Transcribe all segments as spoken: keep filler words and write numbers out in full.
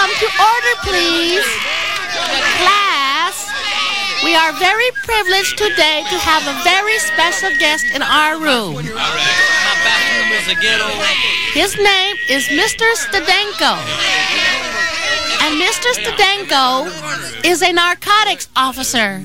come to order, please. Class, we are very privileged today to have a very special guest in our room. All right. My bathroom is a ghetto. His name is Mister Stadenko. And Mister Stadenko is a narcotics officer.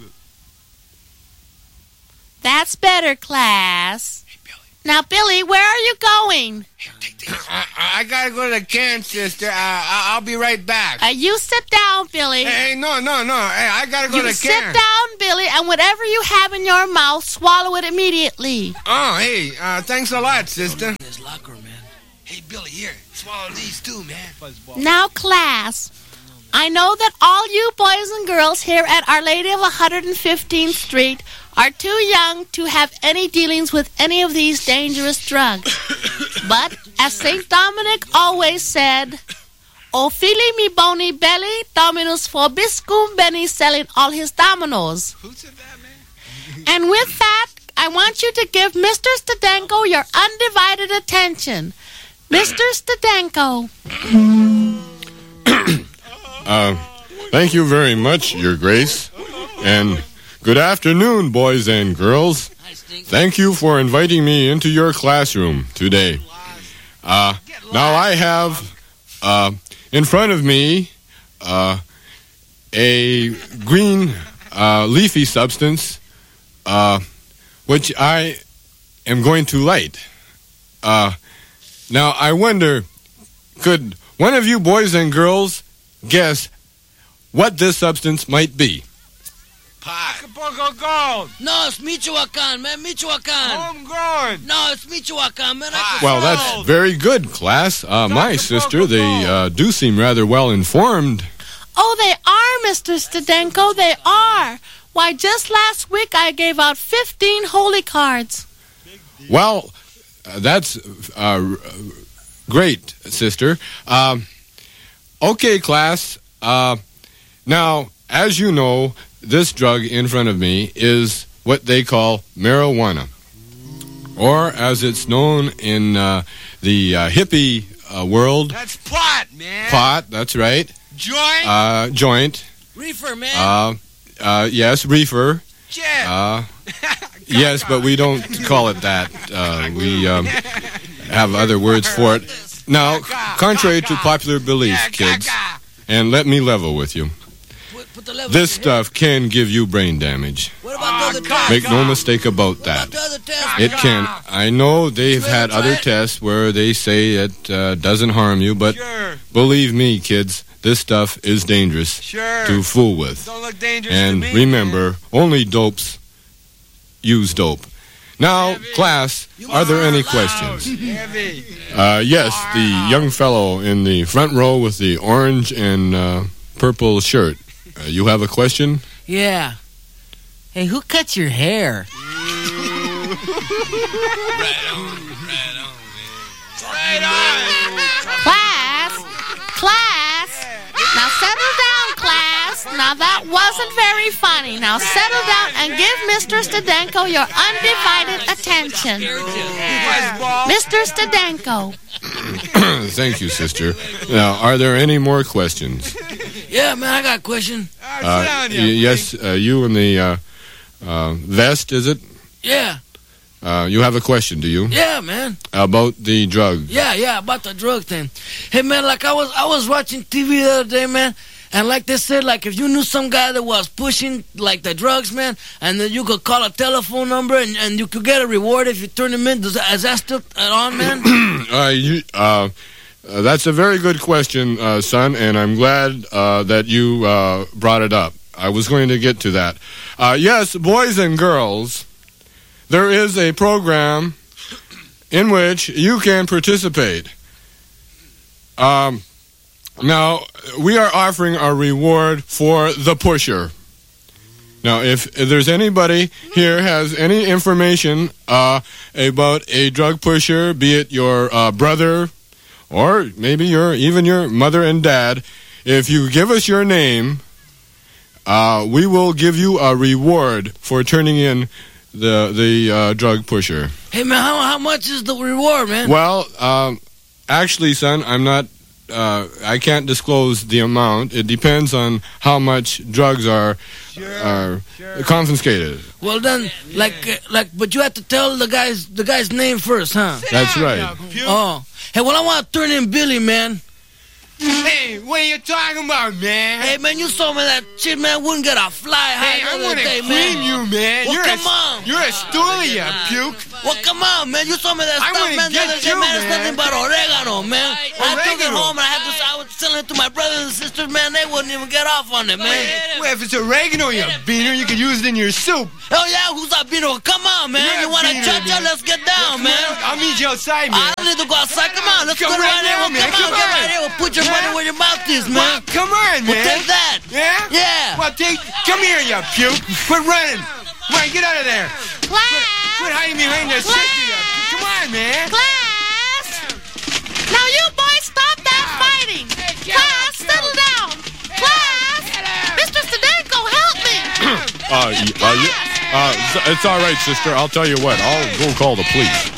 That's better, class. Now, Billy, where are you going? I, I gotta go to the can, sister. Uh, I, I'll be right back. Uh, you sit down, Billy. Hey, no, no, no. Hey, I gotta go you to the sit can. down, Billy, and whatever you have in your mouth, swallow it immediately. Oh, hey, uh, thanks a lot, sister. This locker, man. Hey, Billy, here. Swallow these too, man. Now, class, I know that all you boys and girls here at Our Lady of one hundred fifteenth Street are too young to have any dealings with any of these dangerous drugs. But, as Saint Dominic always said, O fili mi boni belly, dominus vobiscum beni, selling all his dominoes. Who said that, man? And with that, I want you to give Mister Stadenko your undivided attention. Mister Stadenko. uh, thank you very much, Your Grace. And good afternoon, boys and girls. Thank you for inviting me into your classroom today. Uh, now I have uh, in front of me uh, a green uh, leafy substance uh, which I am going to light. Uh, now I wonder, could one of you boys and girls guess what this substance might be? Acapulco Gold. No, it's Michoacan, man. Michoacan. Homegrown. No, it's Michoacan, man. I Well, that's very good, class. Uh, my sister, they uh, do seem rather well informed. Oh, they are, Mister Stadenko, they are. Why, just last week I gave out fifteen holy cards. Well, uh, that's uh, great, sister. Um, okay, class. Uh, now, as you know, this drug in front of me is what they call marijuana, or as it's known in uh, the uh, hippie uh, world, That's pot, man. pot. That's right. Joint. Uh, joint. Reefer, man. Uh, uh, yes, reefer. Jet. Uh, yes, but we don't call it that. Uh, we um, have other words for it. Now, contrary to popular belief, kids, and let me level with you, Put, put the level this in stuff can give you brain damage. What about the other test? Make no mistake about What that. about the other test? It can. I know they've had other tests where they say it uh, doesn't harm you, but Sure. believe me, kids, this stuff is dangerous Sure. to fool with. Don't look dangerous And to me. remember, only dopes use dope. Now, class, are there any questions? Heavy. Uh, yes, the young fellow in the front row with the orange and uh, purple shirt. Uh, you have a question? Yeah. Hey, who cut your hair? Class, class, now settle down, class. Now that wasn't very funny. Now settle down and give Mister Stadenko your undivided attention. Mister Stadenko. Thank you, sister. Now, are there any more questions? Yeah, man, I got a question. Uh, y- yes, uh, you in the uh, uh, vest, is it? Yeah. Uh, you have a question, do you? Yeah, man. About the drug. Yeah, yeah, about the drug thing. Hey, man, like I was I was watching T V the other day, man, and like they said, like if you knew some guy that was pushing like the drugs, man, and then you could call a telephone number and, and you could get a reward if you turn him in. Does that, is that still on, man? Uh, you, uh, uh, that's a very good question, uh, son, and I'm glad uh, that you uh, brought it up. I was going to get to that. Uh, yes, boys and girls, there is a program in which you can participate. Um, now, we are offering a reward for the pusher. Now, if, if there's anybody here has any information uh, about a drug pusher, be it your uh, brother or maybe your even your mother and dad, if you give us your name, uh, we will give you a reward for turning in the the uh, drug pusher. Hey, man, how, how much is the reward, man? Well, um, actually, son, I'm not uh, I can't disclose the amount. It depends on how much drugs are are Sure. confiscated. Well then, like, uh, like, but you have to tell the guy's the guy's name first, huh? That's Down, right. you puke. Oh, hey, well, I want to turn in Billy, man. Hey, what are you talking about, man? Hey, man, you saw me that shit, man. Wouldn't get a fly high Hey, the I'm other gonna day, cream man. you, man. Well, you're come a, on. You're a stoolie, you puke. Well, come on, man. You saw me that I'm stuff, gonna man. The get other day, you, man. It's man. nothing but oregano, man. I took it Oregano. home and I had to. I was selling it to my brothers and sisters, man. They wouldn't even get off on it, man. Well, if it's oregano, you beaner, you could use it in your soup. Oh yeah, who's that Bino? Come on, man. You're You a want to beaner, cha cha? man. Let's get down, Come man. on, I'll meet you outside, I man. don't need to go outside. Come on, let's Come go right right here. now, Well, man. come on, Come get on. right here. Well, put your Yeah. money where your mouth is, man. Well, come on, man. Well, take that. Yeah? Yeah. Well, take. Come here, you puke. Quit running. Come on, get out of there. Quit Class! hiding behind that stick, you. Come on, man. Class! Now you boys stop that fighting! Class, settle down! Class! Mister Stadenko, help me! Uh, y- uh, y- uh, it's all right, sister. I'll tell you what. I'll go call the police.